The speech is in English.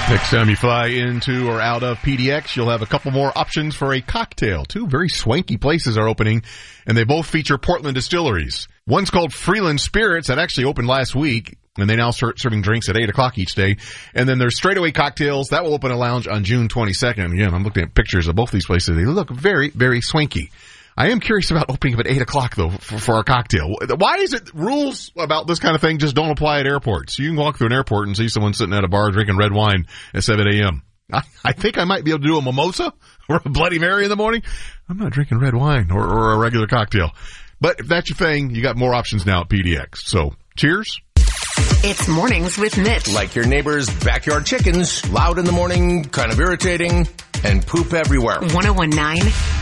Next time you fly into or out of PDX, you'll have a couple more options for a cocktail. Two very swanky places are opening, and they both feature Portland distilleries. One's called Freeland Spirits, that actually opened last week, and they now start serving drinks at 8 o'clock each day. And then there's Straightaway Cocktails. That will open a lounge on June 22nd. Again, I'm looking at pictures of both these places. They look very, very swanky. I am curious about opening up at 8 o'clock, though, for our cocktail. Why is it rules about this kind of thing just don't apply at airports? You can walk through an airport and see someone sitting at a bar drinking red wine at 7 a.m. I think I might be able to do a mimosa or a Bloody Mary in the morning. I'm not drinking red wine or a regular cocktail. But if that's your thing, you got more options now at PDX. So, cheers. It's Mornings with Mitch. Like your neighbor's backyard chickens, loud in the morning, kind of irritating, and poop everywhere. 101.9